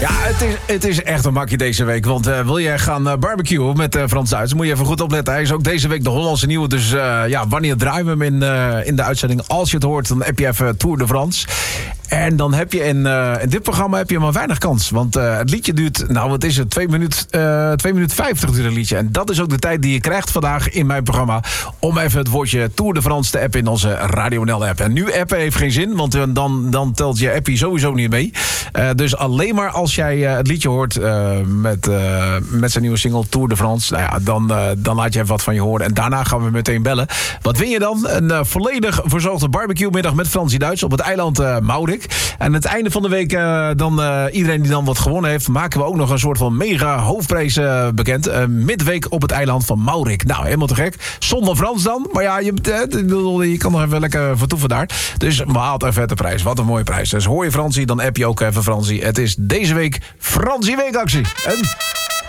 Ja, het is echt een makkie deze week. Want wil jij gaan barbecuen met Frans Duits, moet je even goed opletten. Hij is ook deze week de Hollandse nieuwe. Dus wanneer draaien we hem in de uitzending? Als je het hoort, dan heb je even Tour de France. En dan heb je in dit programma heb je maar weinig kans. Want het liedje duurt, wat is het? 2 minuten 50 duurt het liedje. En dat is ook de tijd die je krijgt vandaag in mijn programma. Om even het woordje Tour de France te appen in onze Radio NL app. En nu appen heeft geen zin, want dan telt je appie sowieso niet mee. Dus alleen maar als jij het liedje hoort met zijn nieuwe single Tour de France. Dan laat je even wat van je horen. En daarna gaan we meteen bellen. Wat win je dan? Een volledig verzorgde barbecue middag met Fransie Duits op het eiland Maurik. En aan het einde van de week, iedereen die dan wat gewonnen heeft, maken we ook nog een soort van mega hoofdprijs bekend. Midweek op het eiland van Maurik. Nou, helemaal te gek. Zonder Frans dan. Maar ja, je kan nog even lekker vertoeven daar. Dus haalt een vette prijs. Wat een mooie prijs. Dus hoor je Fransie, dan app je ook even Fransie. Het is deze week Fransie Weekactie. En